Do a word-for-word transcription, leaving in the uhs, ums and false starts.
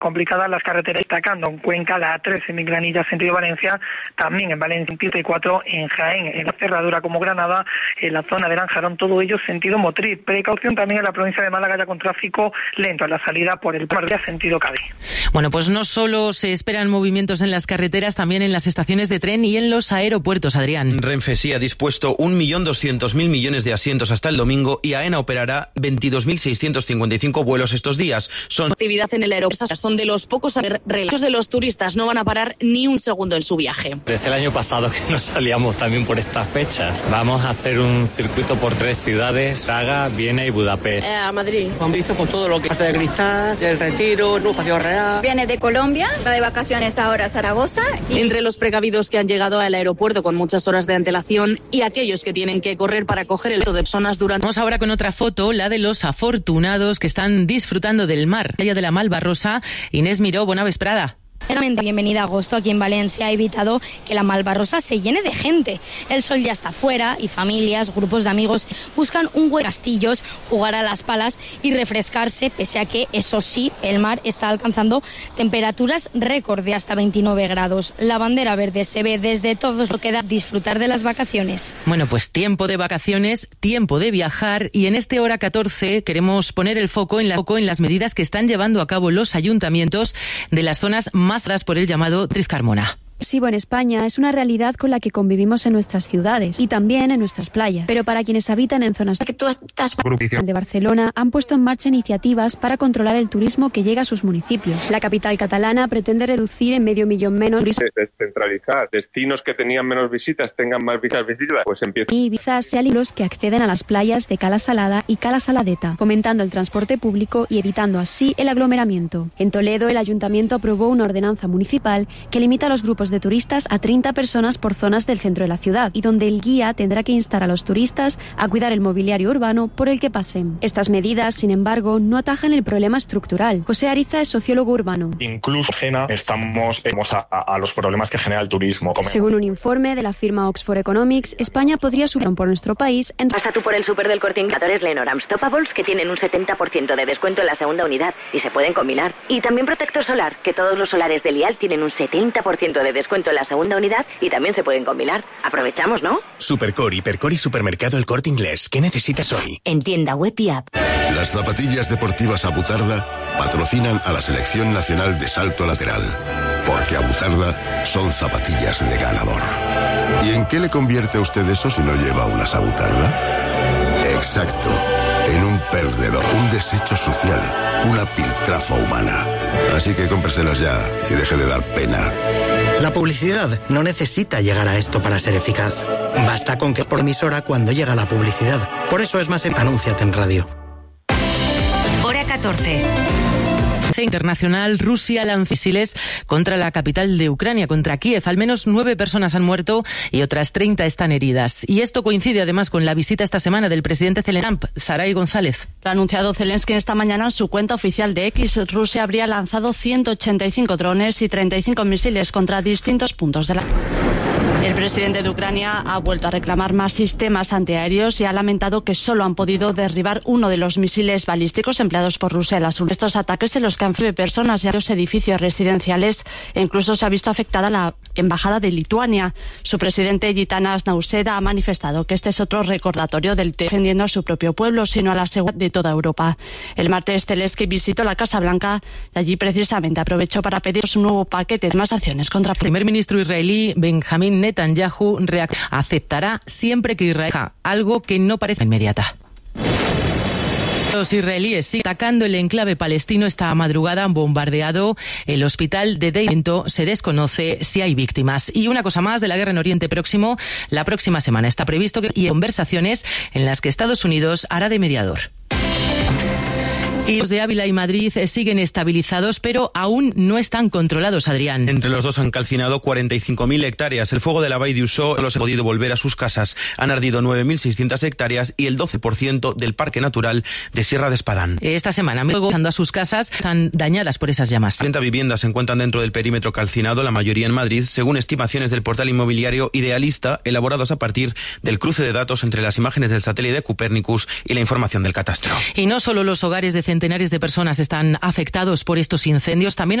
Complicadas las carreteras, destacando en Cuenca la A tres en Migranilla, sentido Valencia, también en Valencia treinta y cuatro, en Jaén, en la Cerradura como Granada, en la zona de Lanjarón, todo ello sentido Motriz. Precaución también en la provincia de Málaga, ya con tráfico lento a la salida por el Mar de sentido Cádiz. Bueno, pues no solo se esperan movimientos en las carreteras, también en las estaciones de tren y en los aeropuertos, Adrián. Renfe sí ha dispuesto un millón doscientos mil millones de asientos hasta el domingo y AENA operará veintidós mil seiscientos cincuenta y cinco vuelos estos días. Son actividad en el aeropuerto. Son de los pocos relatos de los turistas, no van a parar ni un segundo en su viaje. Desde el año pasado que nos salíamos también por estas fechas. Vamos a hacer un circuito por tres ciudades, Praga, Viena y Budapest. Eh, a Madrid. Han visto por todo lo que hace de Cristal, el Retiro, el Paseo Real. Viene de Colombia, va de vacaciones ahora a Zaragoza. Y... Entre los precavidos que han llegado al aeropuerto con muchas horas de antelación y aquellos que tienen que correr para coger el resto de personas durante... Vamos ahora con otra foto, la de los afortunados que están disfrutando del mar. Playa de la Malvarrosa, Inés Miró, buena vesprada. Bienvenida a agosto aquí en Valencia ha evitado que la Malvarrosa se llene de gente. El sol ya está fuera y familias, grupos de amigos buscan un buen castillos, jugar a las palas y refrescarse, pese a que, eso sí, el mar está alcanzando temperaturas récord de hasta veintinueve grados. La bandera verde se ve desde todos, lo que da disfrutar de las vacaciones. Bueno, pues tiempo de vacaciones, tiempo de viajar y en este hora catorce queremos poner el foco en, la, foco en las medidas que están llevando a cabo los ayuntamientos de las zonas más más por el llamado Triz Carmona. En España es una realidad con la que convivimos en nuestras ciudades y también en nuestras playas. Pero para quienes habitan en zonas que tú estás... de Barcelona han puesto en marcha iniciativas para controlar el turismo que llega a sus municipios. La capital catalana pretende reducir en medio millón menos descentralizar destinos que tenían menos visitas tengan más visitas, pues empieza. Y Ibiza sean los que acceden a las playas de Cala Salada y Cala Saladeta, fomentando el transporte público y evitando así el aglomeramiento. En Toledo el ayuntamiento aprobó una ordenanza municipal que limita a los grupos de turistas a treinta personas por zonas del centro de la ciudad y donde el guía tendrá que instar a los turistas a cuidar el mobiliario urbano por el que pasen. Estas medidas, sin embargo, no atajan el problema estructural. José Ariza es sociólogo urbano. Incluso ajena estamos a, a, a los problemas que genera el turismo. Según un informe de la firma Oxford Economics, España podría subir por nuestro país. En... Pasa tú por el súper del Corte Inglés, Lenor Unstoppables, que tienen un setenta por ciento de descuento en la segunda unidad y se pueden combinar. Y también protector solar, que todos los solares de Lial tienen un setenta por ciento de descuento en la segunda unidad y también se pueden combinar. Aprovechamos, ¿no? Supercore, Hipercore y Supermercado El Corte Inglés. ¿Qué necesitas hoy? En tienda web y app. Las zapatillas deportivas Abutarda patrocinan a la Selección Nacional de Salto Lateral. Porque Abutarda son zapatillas de ganador. ¿Y en qué le convierte a usted eso si no lleva unas Abutarda? Exacto. En un perdedor, un desecho social, una piltrafa humana. Así que cómpreselas ya y deje de dar pena. La publicidad no necesita llegar a esto para ser eficaz. Basta con que es por emisora cuando llega la publicidad. Por eso es más... Anúnciate en radio. Hora catorce. Internacional, Rusia lanza misiles contra la capital de Ucrania, contra Kiev. Al menos nueve personas han muerto y otras treinta están heridas. Y esto coincide además con la visita esta semana del presidente Zelensky. Saray González. Lo ha anunciado Zelensky esta mañana en su cuenta oficial de X. Rusia habría lanzado ciento ochenta y cinco drones y treinta y cinco misiles contra distintos puntos de la... El presidente de Ucrania ha vuelto a reclamar más sistemas antiaéreos y ha lamentado que solo han podido derribar uno de los misiles balísticos empleados por Rusia en las últimas. Estos ataques en los que han fallecido personas y a los edificios residenciales e incluso se ha visto afectada la embajada de Lituania. Su presidente Gitanas Nauseda ha manifestado que este es otro recordatorio del defendiendo a su propio pueblo, sino a la seguridad de toda Europa. El martes Zelensky visitó la Casa Blanca y allí precisamente aprovechó para pedir un nuevo paquete de más acciones contra... El primer ministro israelí Benjamín Netanyahu aceptará siempre que Israel haga algo que no parece inmediata. Los israelíes siguen atacando el enclave palestino. Esta madrugada han bombardeado el hospital de Deimento. Se desconoce si hay víctimas. Y una cosa más de la guerra en Oriente Próximo. La próxima semana está previsto que y conversaciones en las que Estados Unidos hará de mediador. Y los de Ávila y Madrid siguen estabilizados, pero aún no están controlados, Adrián. Entre los dos han calcinado cuarenta y cinco mil hectáreas. El fuego de la Vall d'Uixó no los ha podido volver a sus casas. Han ardido nueve mil seiscientas hectáreas y el doce por ciento del Parque Natural de Sierra de Espadán. Esta semana, luego, a sus casas, están dañadas por esas llamas. treinta viviendas se encuentran dentro del perímetro calcinado, la mayoría en Madrid, según estimaciones del portal inmobiliario Idealista, elaborados a partir del cruce de datos entre las imágenes del satélite de Copernicus y la información del catastro. Y no solo los hogares de centenares de personas están afectados por estos incendios. También